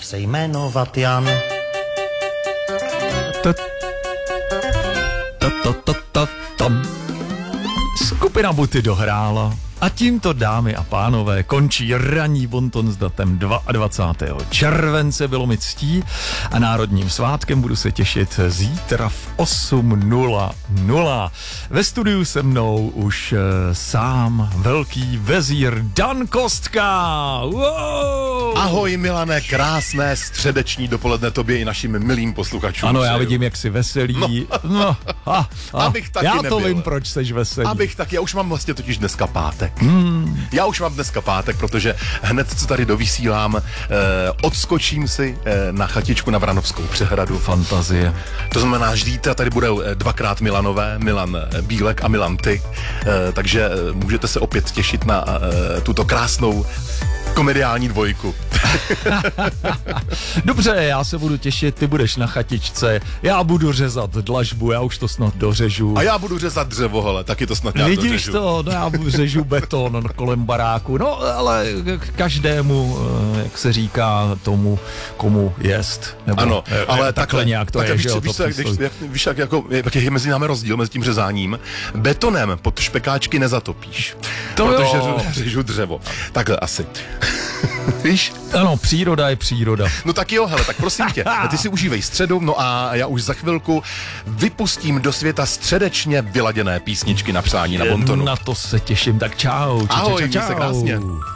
nejdřív se jmenovat Jan. Skupina Buty dohrála a tímto, dámy a pánové, končí ranní bonton s datem 22. července. Bylo mi ctí a národním svátkem budu se těšit zítra v 8:00. Ve studiu se mnou už sám velký vezír Dan Kostka. Wow! Ahoj Milane, krásné středeční dopoledne tobě i našim milým posluchačům. Ano, já vidím, jak jsi veselý. Abych taky já to nebyl. vím, proč jsi veselý. Já už mám vlastně totiž dneska pátek. Já už mám dneska pátek, protože hned, co tady dovysílám, odskočím si na chatičku na Vranovskou přehradu. Fantazie. To znamená, že zítra tady budou dvakrát Milanové, Milan Bílek a Milan Ty, takže můžete se opět těšit na tuto krásnou komediální dvojku. Dobře, já se budu těšit, ty budeš na chatičce, já budu řezat dlažbu, já už to snad dořežu. A já budu řezat dřevo, hele, taky to snad nějak Vidíš dořežu. to, no já řežu beton kolem baráku, no ale každému, jak se říká, tomu, komu jest. Nebo, ano, ale takhle nějak to je, že jo, víš, jak je mezi námi rozdíl, mezi tím řezáním. Betonem pod špekáčky nezatopíš, protože řežu dřevo. Takhle asi. Víš? Ano, příroda je příroda. No tak jo, hele, tak prosím tě, ty si užívej středu, no a já už za chvilku vypustím do světa středečně vyladěné písničky na přání na bontonu. Na to se těším, tak čau. Ahoj, měj se krásně.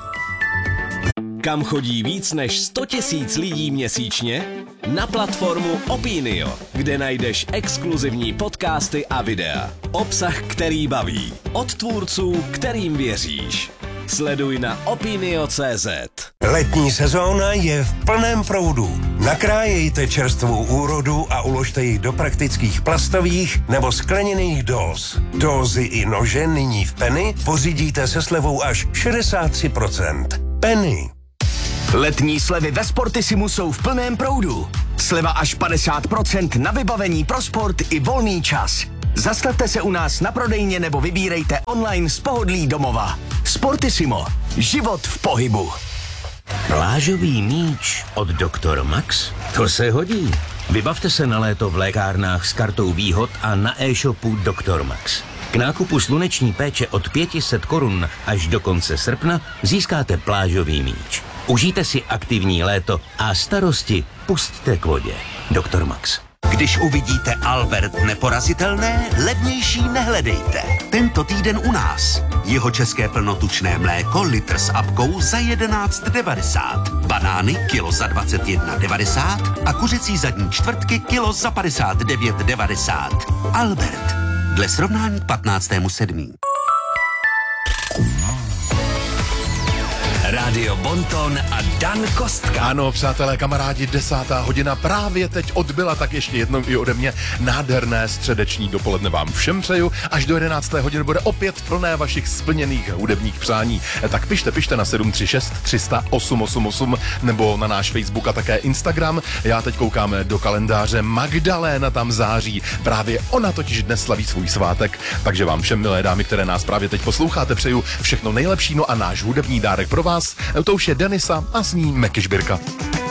Kam chodí víc než 100 000 lidí měsíčně? Na platformu Opinio, kde najdeš exkluzivní podcasty a videa. Obsah, který baví. Od tvůrců, kterým věříš. Sleduj na opinio.cz. Letní sezóna je v plném proudu. Nakrájejte čerstvou úrodu a uložte ji do praktických plastových nebo skleněných dóz. Dózy i nože nyní v Penny pořídíte se slevou až 63%. Penny. Letní slevy ve Sportissimu jsou v plném proudu. Sleva až 50% na vybavení pro sport i volný čas. Zastavte se u nás na prodejně nebo vybírejte online z pohodlí domova. Sportissimo. Život v pohybu. Plážový míč od Dr. Max? To se hodí. Vybavte se na léto v lékárnách s kartou výhod a na e-shopu Dr. Max. K nákupu sluneční péče od 500 korun až do konce srpna získáte plážový míč. Užijte si aktivní léto a starosti pusťte k vodě. Dr. Max. Když uvidíte Albert neporazitelné, levnější nehledejte. Tento týden u nás. Jeho české plnotučné mléko litr s apkou za 11,90. Banány kilo za 21,90 a kuřecí zadní čtvrtky kilo za 59,90. Albert. Dle srovnání k 15.7. Radio Bonton a Dan Kostka. Ano, přátelé, kamarádi, 10. hodina právě teď odbyla, tak ještě jednou i ode mě nádherné středeční dopoledne vám všem přeju. Až do 11. hodiny bude opět plné vašich splněných hudebních přání. Tak pište na 736 300 888 nebo na náš Facebook a také Instagram. Já teď koukám do kalendáře, Magdaléna tam září. Právě ona totiž dnes slaví svůj svátek, takže vám všem, milé dámy, které nás právě teď posloucháte, přeju všechno nejlepší. No a náš hudební dárek pro vás, to už je Denisa a s ní Meky Žbirka.